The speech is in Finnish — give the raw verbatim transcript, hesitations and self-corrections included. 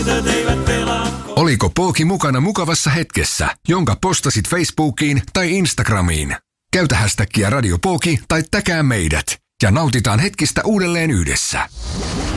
Oliko Pooki mukana mukavassa hetkessä, jonka postasit Facebookiin tai Instagramiin? Käytä hashtagia Radio Pooki tai täkää meidät ja nautitaan hetkistä uudelleen yhdessä.